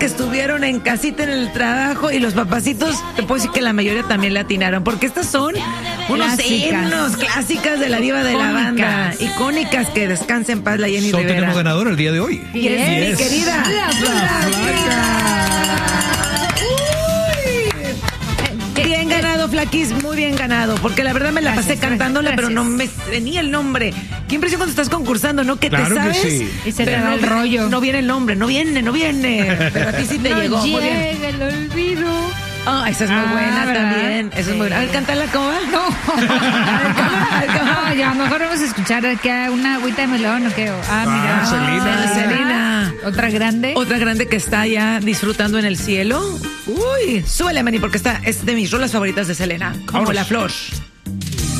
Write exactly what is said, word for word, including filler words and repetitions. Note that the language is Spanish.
que estuvieron en casita en el trabajo y los papacitos, te puedo decir que la mayoría también le atinaron, porque estas son unos Clásicas. himnos clásicas de la diva de la banda. Icónicas, que descanse en paz la Jenny So, Rivera. tenemos ganador el día de hoy. Y es mi Yes. querida. La Bien ganado, Flaquis, muy bien ganado, porque la verdad me la Gracias, pasé cantándola, gracias. pero no me venía el nombre. Qué impresión cuando estás concursando, ¿no? Que Claro te que sabes, sí. Y se te pero va no el vi- rollo. No viene el nombre, no viene, no viene. Pero a ti sí te No llegó. Muy bien. llega el olvido. Ah, esa es muy Ah, buena ¿verdad? también. Esa es muy buena. A ver, cántala, ¿cómo va? No. A ver, ¿cómo va? A ver, ¿cómo va? No, ya, mejor vamos a escuchar que hay una agüita de melón o qué. Ah, mira. Ah, Selena. Selena. Otra grande. Otra grande que está ya disfrutando en el cielo. Uy, súbele, Manny, porque está, es de mis rolas favoritas de Selena. Como Vámonos. la flor.